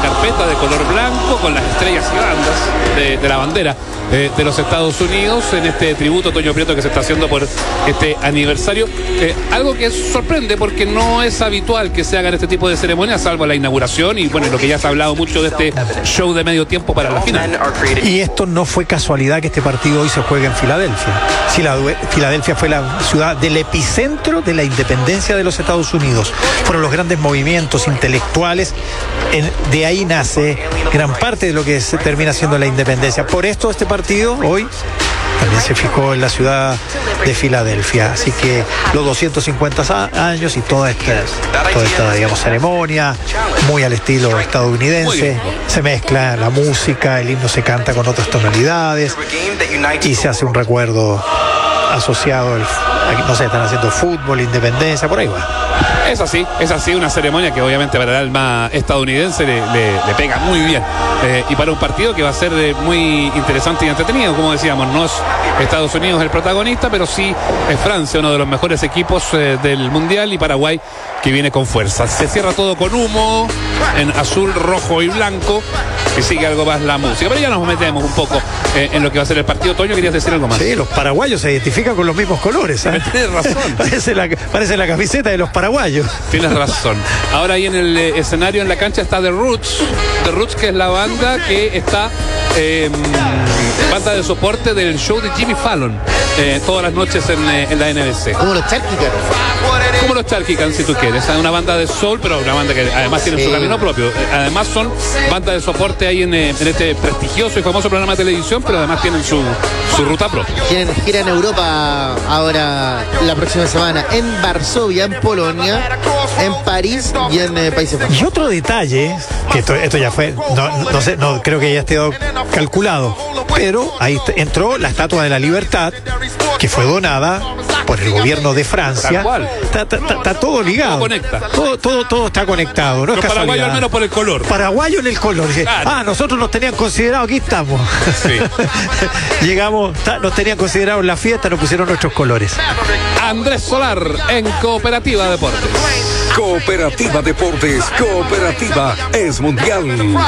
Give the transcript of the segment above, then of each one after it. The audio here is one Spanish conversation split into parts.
carpeta de color blanco con las estrellas y bandas de la bandera de los Estados Unidos en este tributo Toño Prieto que se está haciendo por este aniversario. Algo que sorprende porque no es habitual que se hagan este tipo de ceremonias, salvo la inauguración y bueno, lo que ya se ha hablado mucho de este show de medio tiempo para la final. Y esto no fue casualidad que este partido hoy se juegue en Filadelfia. Filadelfia fue la ciudad del epicentro de la independencia de los Estados Unidos. Fueron los grandes movimientos intelectuales. De ahí nace gran parte de lo que se termina siendo la independencia. Por esto este partido hoy también se fijó en la ciudad de Filadelfia. Así que los 250 años y toda esta digamos, ceremonia, muy al estilo estadounidense. Se mezcla la música, el himno se canta con otras tonalidades y se hace un recuerdo asociado, no sé, están haciendo fútbol, independencia, por ahí va. Es así, una ceremonia que obviamente para el alma estadounidense le pega muy bien. Y para un partido que va a ser muy interesante y entretenido, como decíamos, no es Estados Unidos el protagonista, pero sí es Francia, uno de los mejores equipos del Mundial, y Paraguay que viene con fuerza. Se cierra todo con humo, en azul, rojo y blanco, y sigue algo más la música. Pero ya nos metemos un poco en lo que va a ser el partido. Toño, ¿querías decir algo más? Sí, los paraguayos se identifican con los mismos colores, ¿sabes? Tienes razón. Parece la camiseta de los paraguayos. Tienes razón. Ahora ahí en el escenario, en la cancha, está The Roots. The Roots, que es la banda que está banda de soporte del show de Jimmy Fallon todas las noches en la NBC. Como los Charquicans. Como los Charquicans, si tú quieres. Es una banda de soul, pero una banda que además tiene su camino propio. Además son banda de soporte ahí en este prestigioso y famoso programa de televisión, pero además tienen su ruta propia. Tienen gira en Europa ahora la próxima semana, en Varsovia, en Polonia, en París y en Países Bajos. Y otro detalle, que esto ya fue, no sé, no creo que ya esté calculado, pero ahí entró la Estatua de la Libertad, que fue donada por el gobierno de Francia. Está todo ligado. Todo conecta. Todo está conectado. No los es casualidad. paraguayos al menos por el color. Paraguayo en el color. Claro. Nosotros nos tenían considerado, aquí estamos. Sí. Llegamos, nos tenían considerado en la fiesta, nos pusieron nuestros colores. Andrés Solar en Cooperativa Deportes. Cooperativa Deportes, Cooperativa es mundial.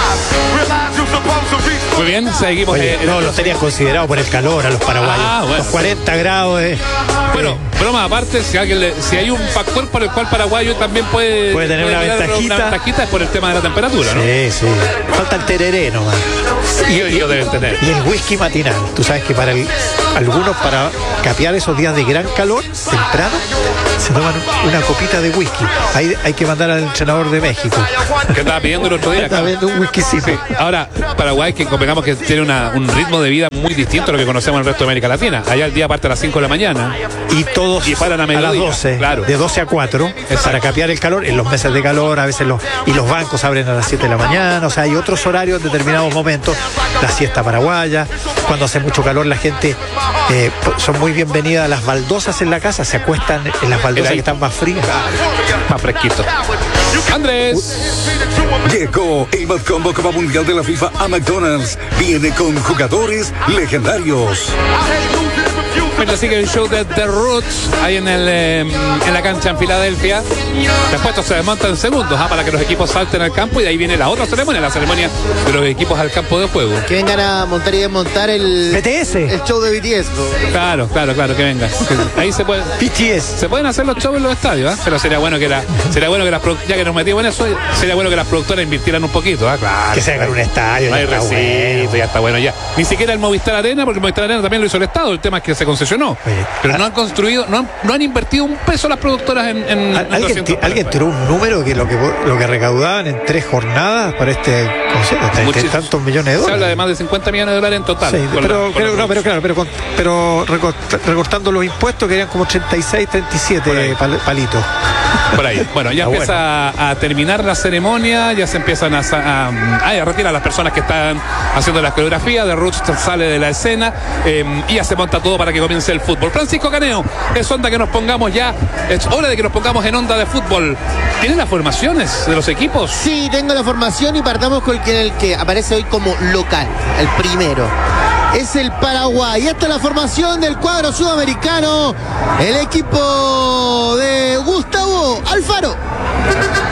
Muy bien, seguimos. Oye, no, los tenían considerado por el calor a los paraguayos. Bueno. Los 40 grados. Bueno, broma aparte, si hay un factor por el cual Paraguayo también puede tener una ventajita, es por el tema de la temperatura, ¿no? Sí. Falta el tereré nomás. Y ellos deben tener. Y el whisky matinal. Tú sabes que algunos, para capear esos días de gran calor, temprano, se toman una copita de whisky. Ahí hay que mandar al entrenador de México. Que estaba pidiendo el otro día. Estaba viendo un whiskycito. Sí. Ahora, Paraguay, que convengamos que tiene un ritmo de vida muy distinto a lo que conocemos en el resto de América Latina. Allá el día parte a las 5 de la mañana. Y todos paran a las 12, claro. De 12 a 4, para capear el calor. En los meses de calor, a veces los bancos abren a las 7 de la mañana. O sea, hay otros horarios en determinados momentos. La siesta paraguaya. Cuando hace mucho calor, la gente son muy bienvenidas a las baldosas en la casa. Se acuestan en las baldosas que están más frías. Más fresquito. Andrés. Llegó el Mad Combo Copa Mundial de la FIFA a McDonald's. Viene con jugadores legendarios. Mientras sigue el show de The Roots ahí en la cancha en Filadelfia. Después esto se desmonta en segundos para que los equipos salten al campo, y de ahí viene la otra ceremonia, la ceremonia de los equipos al campo de juego. Que vengan a montar y desmontar el BTS. El show de BTS. Claro, que venga. Ahí se puede. BTS. Se pueden hacer los shows en los estadios, pero sería bueno que las ya que nos metimos en eso, sería bueno que las productoras invirtieran un poquito, claro. Que se hagan un estadio. No hay recinto, ya está bueno ya. Ni siquiera el Movistar Arena, porque el Movistar Arena también lo hizo el Estado. El tema es que se concesionó. Pero no han construido, no han invertido un peso las productoras en ¿Alguien tiró un número que lo que recaudaban en 3 jornadas para este concierto? 30 y tantos millones de dólares. Se habla de más de 50 millones de dólares en total. Sí, pero recortando los impuestos querían como 36, 37 palitos. Por ahí. Bueno, ya empieza a terminar la ceremonia, ya se empiezan a retirar a las personas que están haciendo las coreografías. The Roots sale de la escena y ya se monta todo para que comience el fútbol. Francisco Caneo, es hora de que nos pongamos en onda de fútbol. ¿Tienen las formaciones de los equipos? Sí, tengo la formación y partamos con el que aparece hoy como local, el primero. Es el Paraguay. Esta es la formación del cuadro sudamericano. El equipo de Gustavo Alfaro.